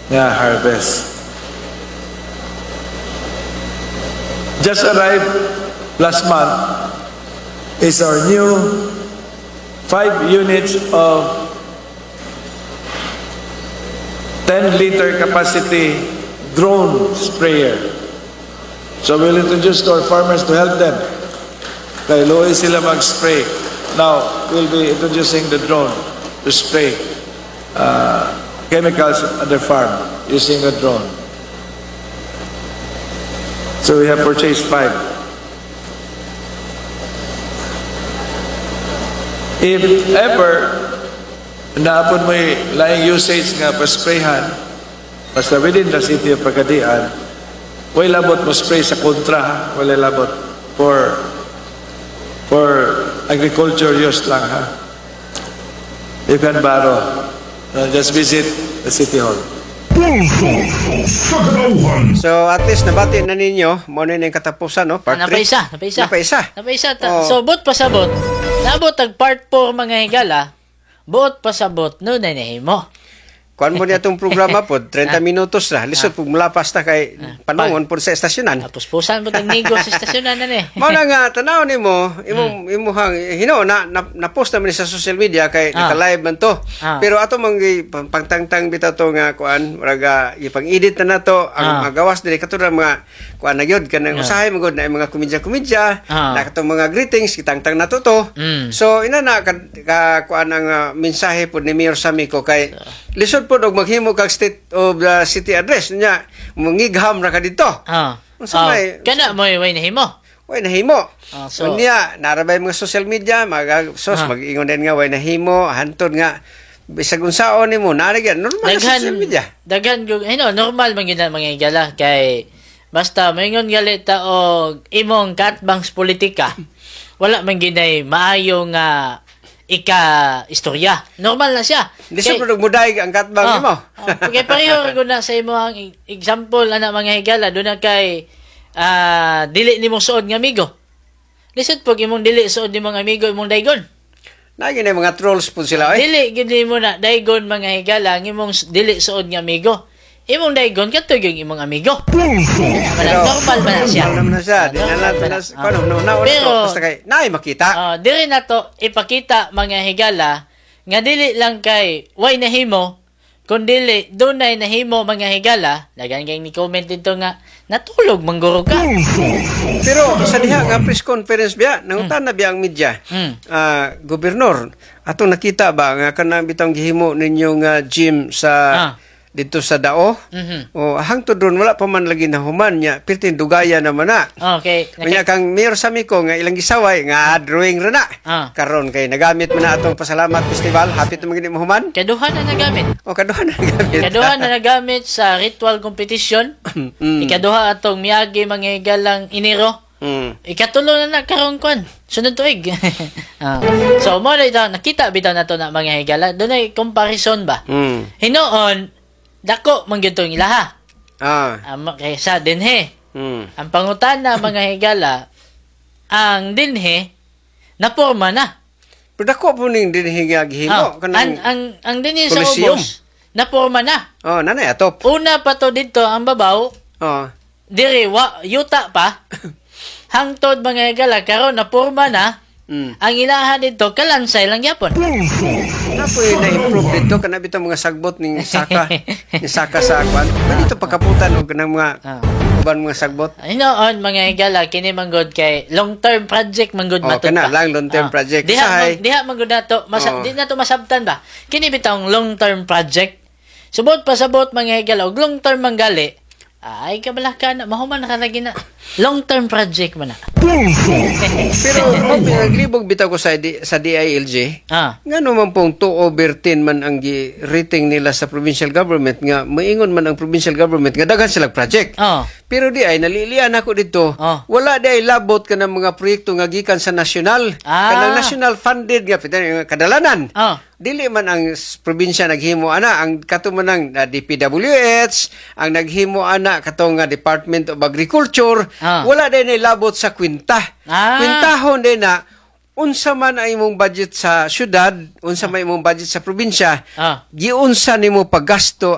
nga harvest. Just arrived last month is our new 5 units of 10-liter capacity drone sprayer. So we'll introduce to our farmers to help them. Kay luoy sila mag-spray. Now, we'll be introducing the drone to spray chemicals at their farm using the drone. So we have purchased 5. If ever naapon mo yung laing usage nga pa-sprayhan, basta within the city of Pagadian, wala labot mo spray sa kontra, wala labot for agriculture use lang, ha? You can borrow. Just visit the City Hall. So at least nabati na ninyo, mo na yung katapusan, no? Part 3. Napaisa. Oh. So, buot pasabot. Nabot ang part 4 mga higala, buot pasabot, no na nahimo. Kuan mo niya itong programa po, 30 minutos na. Lisod po mula pasta kay panungon po sa estasyonan. Tapos pusan mo tagnigo sa istasyonan na ni. Mao na nga, tanaw ni mo, imuhang, hino, na-post naman sa social media kay naka-live man to. Pero ato mang pagtangtang bitaw to nga, kuan, maraga, ipang-edit na to, ang magawas din, katulad mga, kuan na yun, kanang usahay, magod na yung mga komedya-komedya, na katong mga greetings, kitangtang na to. So, ina na, kuan ang mensahe po ni Mayor Samico kay, lisod po og maghimo kag state of the city address niya mangigham ra ka dito. Kana mo way nahimo. Way nahimo. So niya narabay mga social media mag-ingon din nga way nahimo hantod nga bisag unsaon nimo narigyan normal sa social media. Daghan normal man gyud mga higala kay basta moingon galita og imong katbangs politika. Wala man ginay maayo nga istorya. Normal na siya. Di sa produk muday ang katbang mo. Kaya pareho ko na sa imo ang example ana mga higala do na kay dili nimong suod nga amigo. Lisod pag imong dili suod nimong amigo imong daygon. Nagi na mga trolls po sila Dili gid mo na daygon mga higala ang imong dili suod nga amigo. Imong daygon katog yung imong amigo. Normal ba na siya? Normal na siya. Di na pero basta kay naay makita. Dili na to ipakita mga higala nga dili lang kay way nahimo kun dili dunay nahimo mga higala. Dagan kay ni comment dito nga natulog mangguro ka. Pero sa diha nga press conference biya nangutan na biya ang media. Gobernador atong nakita ba nga kanang bitong gihimo ninyo nga gym sa dito sa Dao. O hangtod doon wala pa man lagi na human niya pirtin dugaya naman na. Okay. Kanya kang Mayor Samico nga ilang gisaway nga drawing ra na. Karon kay nagamit man na atong pasalamat festival hapit na magini mo human. Kaduha na nagamit. Kaduha na nagamit. Kaduha na nagamit sa ritual competition. Ikaduha atong miyagi mga higalang Enero. Ikatulo na karon kon. Sunod tuig. So mo na nakita bitaw nato na mga higala. Dunay comparison ba? Hinoon dako man gyud tong ilaha. Kaysa dinhe. Ang pangutana mga higala, ang dinhe naporma na. Pero dako po ning dinhe nga gihimo kanang ang dinhe sa ubos naporma na. Nanay atop. Una pa to dito ang babaw. Diri yuta pa. Hangtod mga higala karon naporma na. Ang ilaha dito kalansay lang yapon. Napoy na-improve dito kana bitaw mga sagbot ning saka ni saka sa kwan. Dito pagkaputan og kanang mga uban mga sagbot. Hinoon mga higala kini manggod kay long term project manggod matud. Kana lang long term project. Diha manggod nato di na to masabtan ba. Kini bitaw long term project. Subot pasabot mga higala og long term manggali. Ay kabalaka na mahuman nakalagi na long term project man na. Pero naglibog bitaw ko sa DILG. Ngano man pong 2/10 man ang rating nila sa provincial government nga maingon man ang provincial government nga daghan silang project. Pero di ay nalilian ako dito. Wala di ay labot kanang mga proyekto nga gikan sa national. Kanang national funded nga kadalanan. Dili man ang probinsya naghimo ana ang katuman ng DPWH ang naghimo ana katong Department of Agriculture wala din labot sa kwinta. Kwintahon din na unsa man ay imong budget sa syudad, unsa man imong budget sa probinsya, giunsa nimo paggasto